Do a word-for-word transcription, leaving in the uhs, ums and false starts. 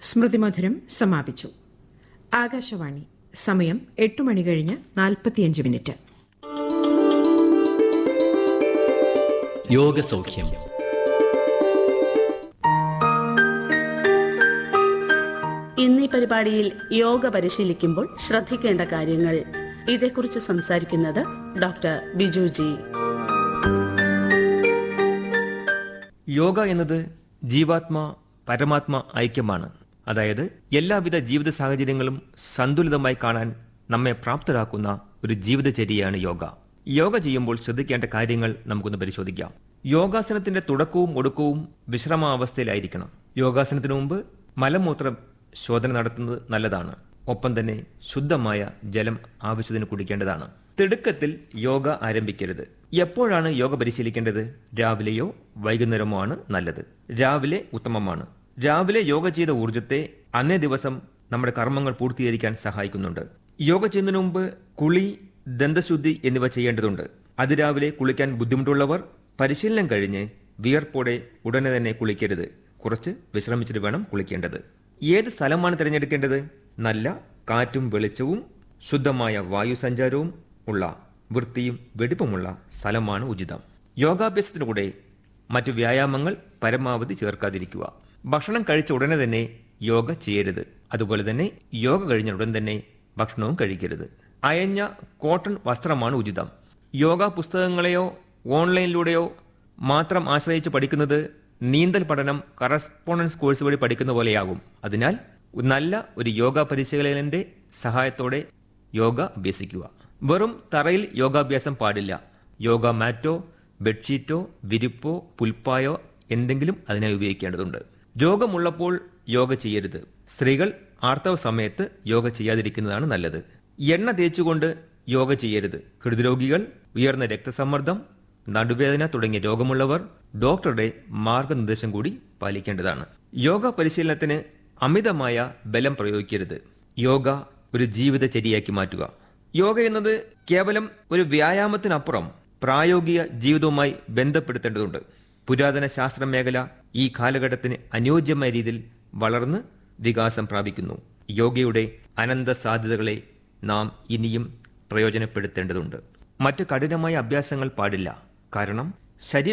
സ്മൃതിമധുരം സമാപിച്ചു. ആകാശവാണി. സമയം എട്ട് മണി കഴിഞ്ഞ് നാൽപ്പത്തിയഞ്ച് മിനിറ്റ്. യോഗസൗഖ്യം. ഇന്ന് ഈ പരിപാടിയിൽ യോഗ പരിശീലിക്കുമ്പോൾ ശ്രദ്ധിക്കേണ്ട കാര്യങ്ങൾ, ഇതേക്കുറിച്ച് സംസാരിക്കുന്നത് ഡോക്ടർ ബിജു ജി. യോഗ എന്നത് ജീവാത്മ പരമാത്മ ഐക്യമാണ്. അതായത് എല്ലാവിധ ജീവിത സാഹചര്യങ്ങളും സന്തുലിതമായി കാണാൻ നമ്മെ പ്രാപ്തരാക്കുന്ന ഒരു ജീവിതചര്യയാണ് യോഗ. യോഗ ചെയ്യുമ്പോൾ ശ്രദ്ധിക്കേണ്ട കാര്യങ്ങൾ നമുക്കൊന്ന് പരിശോധിക്കാം. യോഗാസനത്തിന്റെ തുടക്കവും ഒടുക്കവും വിശ്രമാവസ്ഥയിലായിരിക്കണം. യോഗാസനത്തിനു മുമ്പ് മലമൂത്ര ശോധന നടത്തുന്നത് നല്ലതാണ്. ഒപ്പം തന്നെ ശുദ്ധമായ ജലം ആവശ്യത്തിന് കുടിക്കേണ്ടതാണ്. തിടുക്കത്തിൽ യോഗ ആരംഭിക്കരുത്. എപ്പോഴാണ് യോഗ പരിശീലിക്കേണ്ടത്? രാവിലെയോ വൈകുന്നേരമോ ആണ് നല്ലത്. രാവിലെ ഉത്തമമാണ്. രാവിലെ യോഗ ചെയ്ത ഊർജത്തെ അന്നേ ദിവസം നമ്മുടെ കർമ്മങ്ങൾ പൂർത്തീകരിക്കാൻ സഹായിക്കുന്നുണ്ട്. യോഗ ചെയ്യുന്നതിന് മുമ്പ് കുളി, ദന്തശുദ്ധി എന്നിവ ചെയ്യേണ്ടതുണ്ട്. അതിരാവിലെ കുളിക്കാൻ ബുദ്ധിമുട്ടുള്ളവർ പരിശീലനം കഴിഞ്ഞ് വിയർപ്പോടെ ഉടനെ തന്നെ കുളിക്കരുത്. കുറച്ച് വിശ്രമിച്ചിട്ട് വേണം കുളിക്കേണ്ടത്. ഏത് സ്ഥലമാണ് തിരഞ്ഞെടുക്കേണ്ടത്? നല്ല കാറ്റും വെളിച്ചവും ശുദ്ധമായ വായു സഞ്ചാരവും ഉള്ള വൃത്തിയും വെടിപ്പുമുള്ള സ്ഥലമാണ് ഉചിതം. യോഗാഭ്യാസത്തിനു കൂടെ മറ്റു വ്യായാമങ്ങൾ പരമാവധി ചേർക്കാതിരിക്കുക. ഭക്ഷണം കഴിച്ച ഉടനെ തന്നെ യോഗ ചെയ്യരുത്. അതുപോലെ തന്നെ യോഗ കഴിഞ്ഞ ഉടൻ തന്നെ ഭക്ഷണവും കഴിക്കരുത്. അയഞ്ഞ കോട്ടൺ വസ്ത്രമാണ് ഉചിതം. യോഗ പുസ്തകങ്ങളെയോ ഓൺലൈനിലൂടെയോ മാത്രം ആശ്രയിച്ച് പഠിക്കുന്നത് നീന്തൽ പഠനം കറസ്പോണ്ടൻസ് കോഴ്സ് വഴി പഠിക്കുന്ന പോലെയാകും. അതിനാൽ നല്ല ഒരു യോഗ പരിശീലകന്റെ സഹായത്തോടെ യോഗ അഭ്യസിക്കുക. വെറും തറയിൽ യോഗാഭ്യാസം പാടില്ല. യോഗ മാറ്റോ ബെഡ്ഷീറ്റോ വിരിപ്പോ പുൽപ്പായോ എന്തെങ്കിലും അതിനായി ഉപയോഗിക്കേണ്ടതുണ്ട്. രോഗമുള്ളപ്പോൾ യോഗ ചെയ്യരുത്. സ്ത്രീകൾ ആർത്തവ സമയത്ത് യോഗ ചെയ്യാതിരിക്കുന്നതാണ് നല്ലത്. എണ്ണ തേച്ചുകൊണ്ട് യോഗ ചെയ്യരുത്. ഹൃദ്രോഗികൾ, ഉയർന്ന രക്തസമ്മർദ്ദം, നടുവേദന തുടങ്ങിയ രോഗമുള്ളവർ ഡോക്ടറുടെ മാർഗനിർദ്ദേശം കൂടി പാലിക്കേണ്ടതാണ്. യോഗ പരിശീലനത്തിന് അമിതമായ ബലം പ്രയോഗിക്കരുത്. യോഗ ഒരു ജീവിതചര്യയാക്കി മാറ്റുക. യോഗ എന്നത് കേവലം ഒരു വ്യായാമത്തിനപ്പുറം പ്രായോഗിക ജീവിതവുമായി ബന്ധപ്പെടുത്തേണ്ടതുണ്ട്. പുരാതന ശാസ്ത്ര മേഖല ഈ കാലഘട്ടത്തിന് അനുയോജ്യമായ രീതിയിൽ വളർന്ന് വികാസം പ്രാപിക്കുന്നു. യോഗയുടെ അനന്ത സാധ്യതകളെ നാം ഇനിയും പ്രയോജനപ്പെടുത്തേണ്ടതുണ്ട്. മറ്റ് കഠിനമായ അഭ്യാസങ്ങൾ പാടില്ല. കാരണം ശരീര